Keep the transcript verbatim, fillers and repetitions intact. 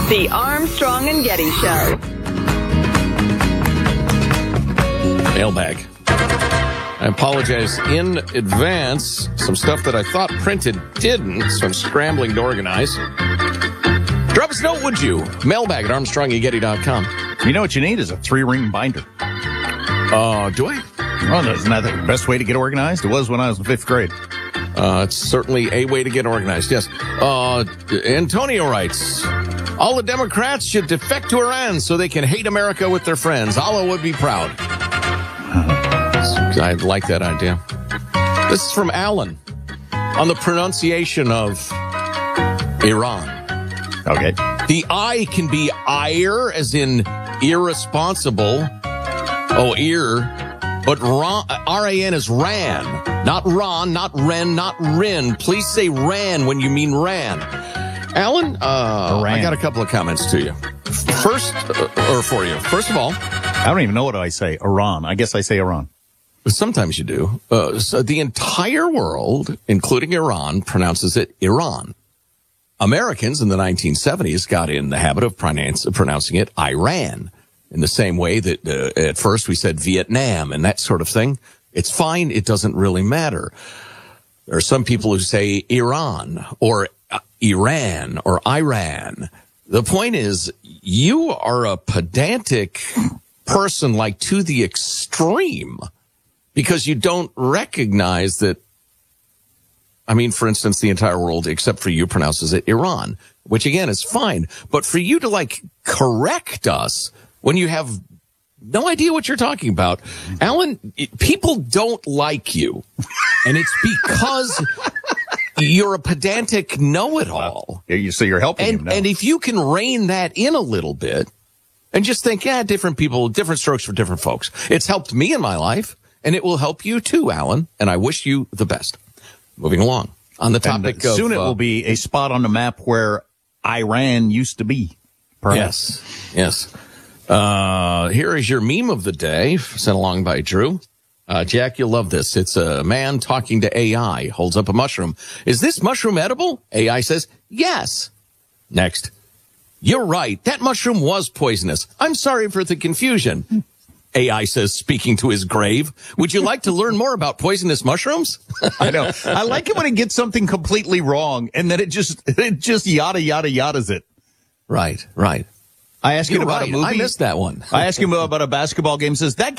The Armstrong and Getty Show. Mailbag. I apologize in advance. Some stuff that I thought printed didn't, so I'm scrambling to organize. Drop us a note, would you? Mailbag at armstrong and getty dot com. You know what you need is a three-ring binder. Uh, do I? Well, isn't that the best way to get organized? It was when I was in fifth grade. Uh, it's certainly a way to get organized, yes. Uh, Antonio writes, all the Democrats should defect to Iran so they can hate America with their friends. Allah would be proud. I like that idea. This is from Alan on the pronunciation of Iran. Okay. The I can be ire, as in irresponsible. Oh, ear. But R A N is ran. Not Ron, not Ren, not Rin. Please say ran when you mean ran. Alan, uh, I got a couple of comments to you. First, uh, or for you. First of all, I don't even know what I say. Iran. I guess I say Iran. Sometimes you do. Uh, so the entire world, including Iran, pronounces it Iran. Americans in the nineteen seventies got in the habit of pronounce, pronouncing it Iran, in the same way that uh, at first we said Vietnam and that sort of thing. It's fine. It doesn't really matter. There are some people who say Iran or uh, Iran or Iran. The point is, you are a pedantic person, like to the extreme, because you don't recognize that. I mean, for instance, the entire world, except for you, pronounces it Iran, which again is fine. But for you to like correct us when you have no idea what you're talking about, Alan, people don't like you. And it's because you're a pedantic know-it-all. Well, you, so you're helping and, him now. And if you can rein that in a little bit and just think, yeah, different people, different strokes for different folks. It's helped me in my life, and it will help you too, Alan. And I wish you the best. Moving along on the topic and of... Soon it uh, will be a spot on the map where Iran used to be. Perhaps. Yes, yes. Uh, here is your meme of the day, sent along by Drew. Uh, Jack, you'll love this. It's a man talking to A I, holds up a mushroom. Is this mushroom edible? A I says, yes. Next. You're right. That mushroom was poisonous. I'm sorry for the confusion. A I says, speaking to his grave. Would you like to learn more about poisonous mushrooms? I know. I like it when it gets something completely wrong and then it just, it just yada, yada, yadas it. Right, right. I asked him You're about right. a movie. I missed that one. I asked him about a basketball game. Says that